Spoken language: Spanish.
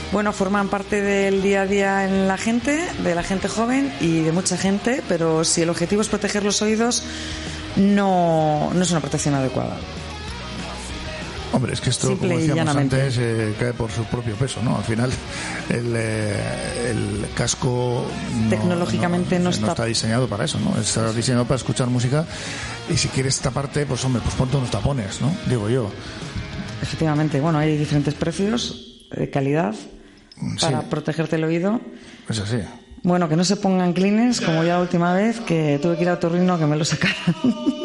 Bueno, forman parte del día a día en la gente, de la gente joven y de mucha gente, pero si el objetivo es proteger los oídos, no es una protección adecuada. Hombre, es que esto, simple como decíamos antes, cae por su propio peso, ¿no? Al final, el casco tecnológicamente no está diseñado para eso, ¿no? Está diseñado para escuchar música, y si quieres taparte, pues hombre, pues ponte unos tapones, ¿no? Digo yo. Efectivamente, bueno, hay diferentes precios de calidad para protegerte el oído. Es así. Bueno, que no se pongan clines, como ya la última vez, que tuve que ir a otorrino que me lo sacaran.